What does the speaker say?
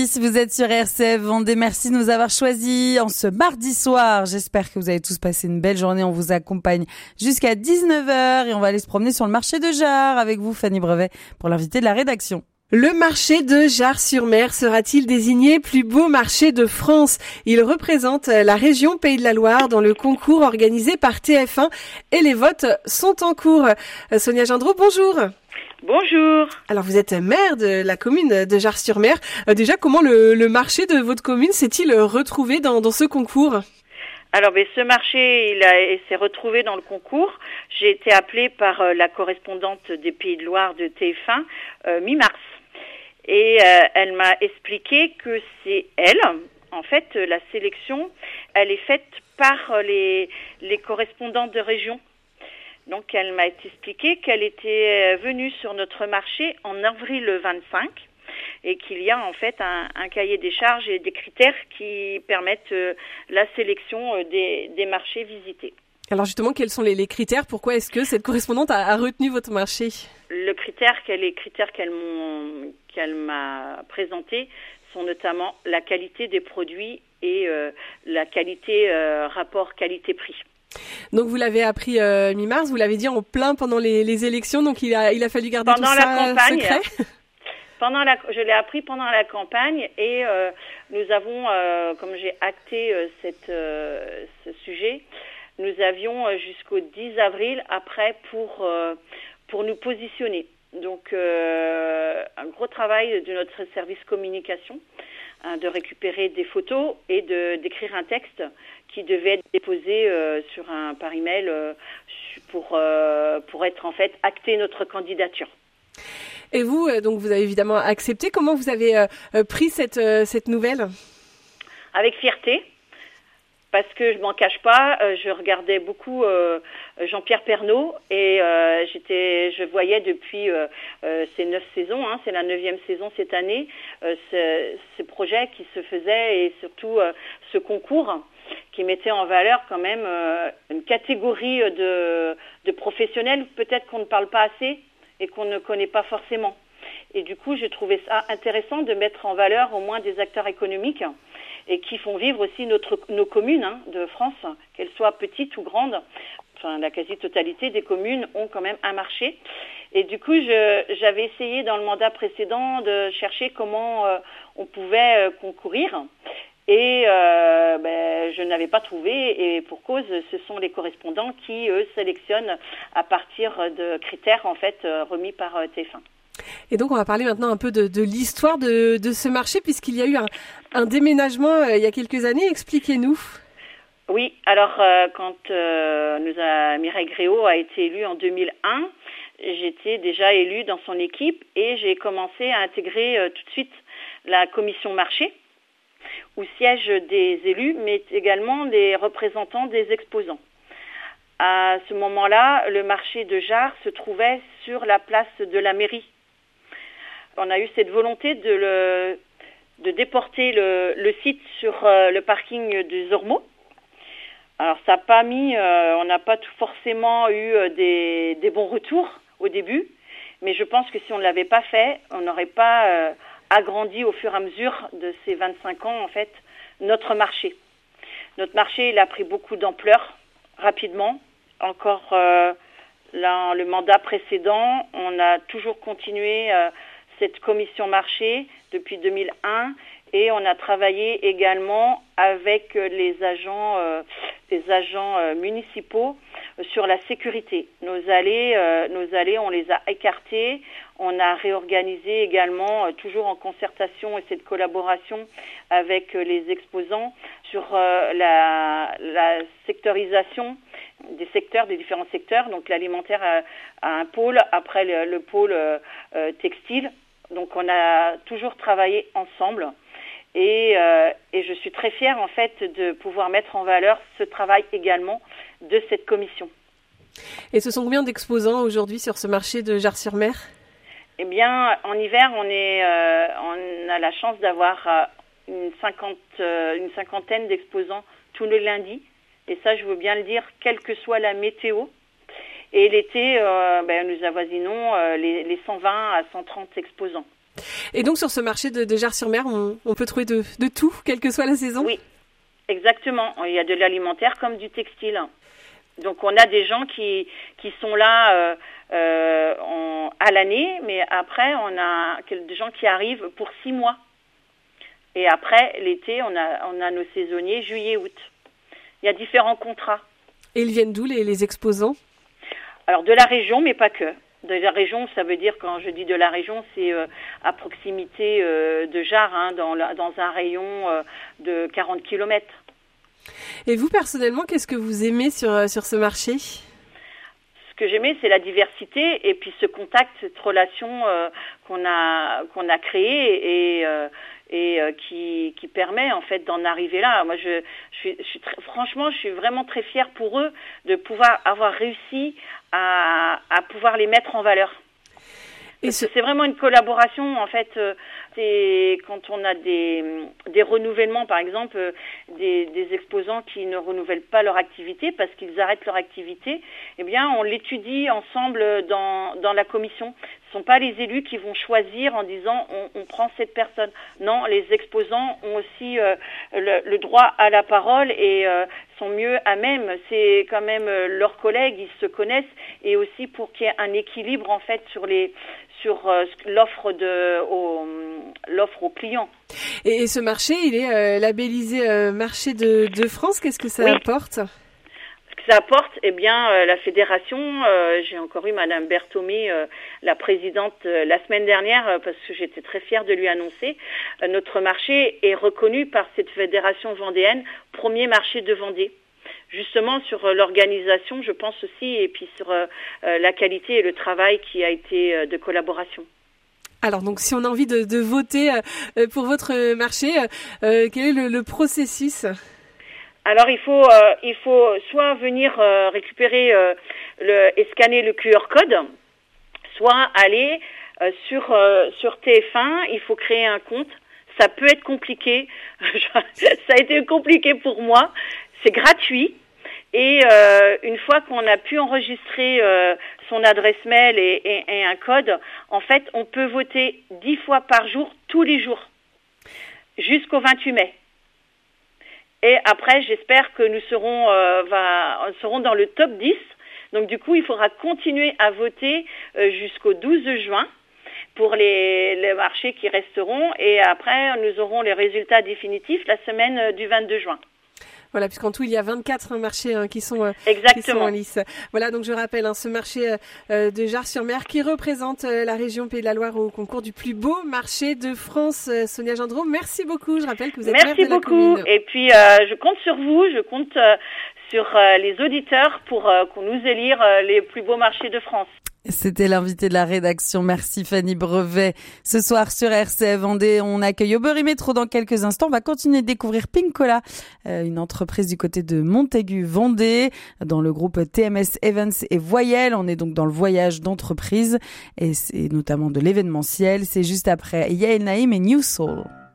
8h10, vous êtes sur RCF Vendée. Merci de nous avoir choisis en ce mardi soir. J'espère que vous avez tous passé une belle journée. On vous accompagne jusqu'à 19h et on va aller se promener sur le marché de Jars avec vous, Fanny Brevet, pour l'invité de la rédaction. Le marché de Jars-sur-Mer sera-t-il désigné plus beau marché de France? Il représente la région Pays de la Loire dans le concours organisé par TF1 et les votes sont en cours. Sonia Gendreau, bonjour. Bonjour. Alors vous êtes maire de la commune de Jars-sur-Mer. Déjà, comment le marché de votre commune s'est-il retrouvé dans ce concours? Alors, ce marché, il s'est retrouvé dans le concours. J'ai été appelée par la correspondante des Pays de Loire de TF1 mi-mars. Et elle m'a expliqué que c'est elle, en fait, la sélection, elle est faite par les correspondants de région. Donc, elle m'a expliqué qu'elle était venue sur notre marché en avril 25 et qu'il y a en fait un cahier des charges et des critères qui permettent la sélection des marchés visités. Alors justement, quels sont les critères? Pourquoi est-ce que cette correspondante a retenu votre marché? Les critères qu'elle m'a présentés sont notamment la qualité des produits et la qualité rapport qualité-prix. Donc vous l'avez appris mi-mars, vous l'avez dit en plein pendant les élections, donc il a fallu garder pendant tout ça secret. Je l'ai appris pendant la campagne et nous avons, comme j'ai acté ce sujet, nous avions jusqu'au 10 avril après pour nous positionner. Donc un gros travail de notre service communication, de récupérer des photos et d'écrire un texte qui devait être déposé par email pour être en fait acté notre candidature. Et vous, donc vous avez évidemment accepté. Comment vous avez pris cette nouvelle? Avec fierté, parce que je m'en cache pas, je regardais beaucoup Jean-Pierre Pernaut et je voyais depuis ces 9 saisons, c'est la 9e saison cette année, ce projet qui se faisait et surtout ce concours qui mettait en valeur quand même une catégorie de professionnels peut-être qu'on ne parle pas assez et qu'on ne connaît pas forcément. Et du coup, j'ai trouvé ça intéressant de mettre en valeur au moins des acteurs économiques et qui font vivre aussi nos communes de France, qu'elles soient petites ou grandes. Enfin, la quasi-totalité des communes ont quand même un marché. Et du coup, j'avais essayé dans le mandat précédent de chercher comment on pouvait concourir. Et je n'avais pas trouvé, et pour cause, ce sont les correspondants qui, eux, sélectionnent à partir de critères, en fait, remis par TF1. Et donc, on va parler maintenant un peu de l'histoire de ce marché, puisqu'il y a eu un déménagement il y a quelques années. Expliquez-nous. Oui, alors, quand Mireille Gréau a été élue en 2001, j'étais déjà élue dans son équipe et j'ai commencé à intégrer tout de suite la commission marché, où siègent des élus, mais également des représentants des exposants. À ce moment-là, le marché de Jars se trouvait sur la place de la mairie. On a eu cette volonté de déporter le site sur le parking de Zormo. Alors ça n'a pas on n'a pas forcément eu des bons retours au début, mais je pense que si on ne l'avait pas fait, on n'aurait pas agrandi au fur et à mesure de ces 25 ans, en fait, notre marché. Notre marché, il a pris beaucoup d'ampleur rapidement. Encore le mandat précédent, on a toujours continué cette commission marché depuis 2001 et on a travaillé également avec les agents municipaux sur la sécurité. Nos allées, on les a écartés. On a réorganisé également, toujours en concertation et cette collaboration avec les exposants, sur la sectorisation des différents secteurs. Donc l'alimentaire a un pôle, après le pôle textile. Donc on a toujours travaillé ensemble. Et je suis très fière en fait de pouvoir mettre en valeur ce travail également de cette commission. Et ce sont combien d'exposants aujourd'hui sur ce marché de Jars-sur-Mer? Eh bien, en hiver, on a la chance d'avoir une cinquantaine d'exposants tous les lundis. Et ça, je veux bien le dire, quelle que soit la météo. Et l'été, nous avoisinons les 120 à 130 exposants. Et donc sur ce marché de Jars-sur-Mer, on peut trouver de tout, quelle que soit la saison? Oui, exactement. Il y a de l'alimentaire comme du textile. Donc on a des gens qui sont là à l'année, mais après on a des gens qui arrivent pour 6 mois. Et après l'été, on a nos saisonniers juillet-août. Il y a différents contrats. Et ils viennent d'où les exposants? Alors de la région, mais pas que. De la région, ça veut dire, quand je dis de la région, c'est à proximité de Jars, dans un rayon de 40 km. Et vous, personnellement, qu'est-ce que vous aimez sur ce marché? Ce que j'aimais, c'est la diversité et puis ce contact, cette relation qu'on a créée et qui permet en fait d'en arriver là. Moi, franchement, je suis vraiment très fière pour eux de pouvoir avoir réussi à pouvoir les mettre en valeur. C'est vraiment une collaboration en fait. C'est quand on a des renouvellements, par exemple, des exposants qui ne renouvellent pas leur activité parce qu'ils arrêtent leur activité, eh bien on l'étudie ensemble dans la commission. Ce ne sont pas les élus qui vont choisir en disant on prend cette personne. Non, les exposants ont aussi le droit à la parole et sont mieux à même. C'est quand même leurs collègues, ils se connaissent, et aussi pour qu'il y ait un équilibre en fait sur l'offre aux clients. Et ce marché, il est labellisé marché de France. Qu'est-ce que ça apporte? Ce que ça apporte, eh bien, la fédération, j'ai encore eu Madame Berthomé, la présidente, la semaine dernière, parce que j'étais très fière de lui annoncer, notre marché est reconnu par cette fédération vendéenne, premier marché de Vendée. Justement sur l'organisation, je pense aussi, et puis sur la qualité et le travail qui a été de collaboration. Alors donc si on a envie de voter pour votre marché, quel est le processus? Alors il faut soit venir récupérer et scanner le QR code, soit aller sur TF1, il faut créer un compte. Ça peut être compliqué, ça a été compliqué pour moi. C'est gratuit et une fois qu'on a pu enregistrer son adresse mail et un code, en fait, on peut voter 10 fois par jour, tous les jours, jusqu'au 28 mai. Et après, j'espère que nous serons dans le top 10. Donc du coup, il faudra continuer à voter jusqu'au 12 juin. Pour les marchés qui resteront, et après nous aurons les résultats définitifs la semaine du 22 juin. Voilà, puisqu'en tout il y a 24 marchés qui sont en lice. Voilà, donc je rappelle ce marché de Jars-sur-Mer qui représente la région Pays de la Loire au concours du plus beau marché de France. Sonia Gendreau, merci beaucoup. Je rappelle que vous êtes maire de la commune. Merci beaucoup. Et puis je compte sur vous, je compte sur les auditeurs pour qu'on nous élire les plus beaux marchés de France. C'était l'invité de la rédaction. Merci Fanny Brevet. Ce soir sur RCF Vendée, on accueille Aubry Métro dans quelques instants. On va continuer de découvrir Pinkola, une entreprise du côté de Montaigu Vendée, dans le groupe TMS Events et Voyelles. On est donc dans le voyage d'entreprise et notamment de l'événementiel. C'est juste après Yael Naïm et New Soul.